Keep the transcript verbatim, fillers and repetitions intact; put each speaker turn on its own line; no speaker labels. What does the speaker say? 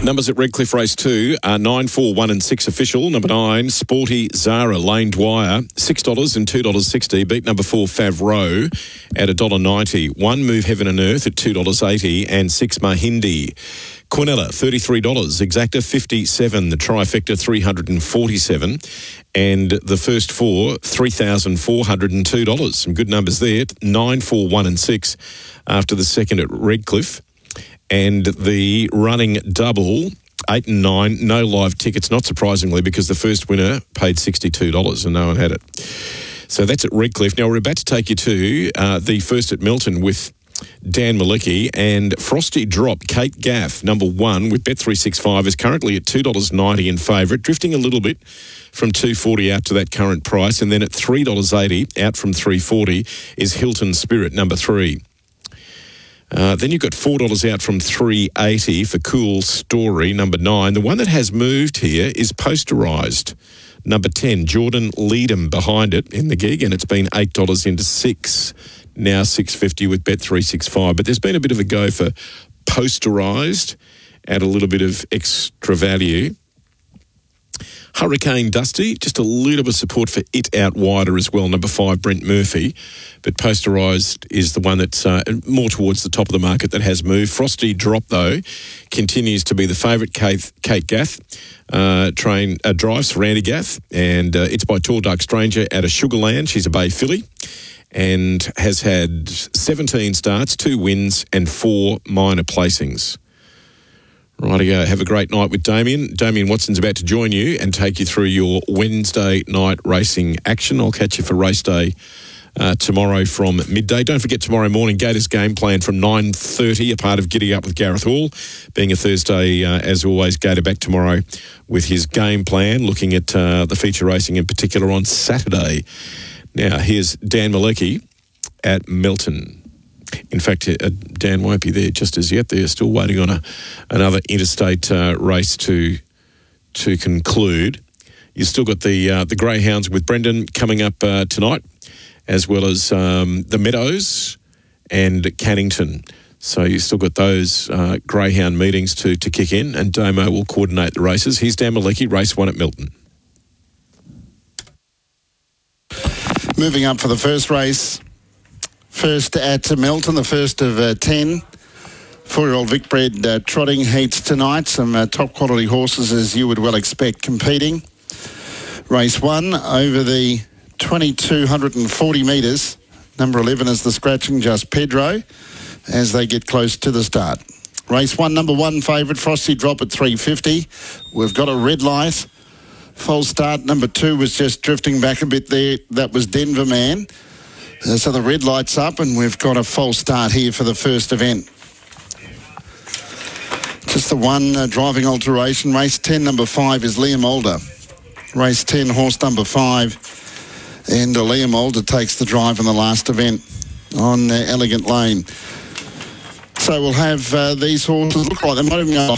Numbers at Redcliffe Race two are nine, four, one and six official. Number nine, Sporty Zara, Lane Dwyer, six dollars and two dollars sixty. Beat number four, Favreau, at one dollar ninety. One, Move Heaven and Earth at two dollars eighty. And six, Mahindi. Quinella, thirty-three dollars. Exacta, fifty-seven. The trifecta, three hundred forty-seven. And the first four, three thousand four hundred two dollars. Some good numbers there. nine, four, one and six after the second at Redcliffe. And the running double, eight and nine, no live tickets, not surprisingly, because the first winner paid sixty-two dollars and no one had it. So that's at Redcliffe. Now we're about to take you to uh, the first at Milton with Dan Malecki, and Frosty Drop, Kate Gaff, number one, with Bet three sixty-five, is currently at two dollars ninety in favourite, drifting a little bit from two dollars forty out to that current price. And then at three dollars eighty, out from three dollars forty, is Hilton Spirit, number three. Uh, then you've got four dollars out from three dollars eighty for Cool Story, number nine. The one that has moved here is Posterised, number ten. Jordan Leadham behind it in the gig, and it's been eight dollars into six, now six dollars fifty with Bet three sixty-five. But there's been a bit of a go for Posterised at a little bit of extra value. Hurricane Dusty, just a little bit of support for it out wider as well, number five, Brent Murphy. But Posterised is the one that's uh, more towards the top of the market that has moved. Frosty Drop, though, continues to be the favourite. Kate, Kate Gaff uh, train uh, drives for Randy Gaff, and uh, it's by Tall Dark Stranger out of Sugarland. She's a Bay filly and has had seventeen starts, two wins and four minor placings. Righty-go. Have a great night with Damien. Damien Watson's about to join you and take you through your Wednesday night racing action. I'll catch you for race day uh, tomorrow from midday. Don't forget tomorrow morning, Gators Game Plan from nine thirty, a part of Giddy Up with Gareth Hall. Being a Thursday, uh, as always, Gator back tomorrow with his game plan, looking at uh, the feature racing in particular on Saturday. Now, here's Dan Malecki at Milton. In fact, uh, Dan won't be there just as yet. They're still waiting on a, another interstate uh, race to to conclude. You've still got the uh, the Greyhounds with Brendan coming up uh, tonight, as well as um, the Meadows and Cannington. So you've still got those uh, Greyhound meetings to, to kick in, and Domo will coordinate the races. Here's Dan Malecki, race one at Milton.
Moving up for the first race. First at Milton, the first of uh, ten. Four-year-old Vicbred uh, trotting heats tonight. Some uh, top-quality horses, as you would well expect, competing. Race one over the twenty-two forty metres. Number eleven is the Scratching Just Pedro as they get close to the start. Race one, number one favourite, Frosty Drop at three fifty. We've got a red light. False start. Number two was just drifting back a bit there. That was Denver Man. Uh, so the red light's up, and we've got a false start here for the first event. Just the one uh, driving alteration. Race ten, number five, is Liam Alder. Race ten, horse number five. And uh, Liam Alder takes the drive in the last event on uh, Elegant Lane. So we'll have uh, these horses look like they might even go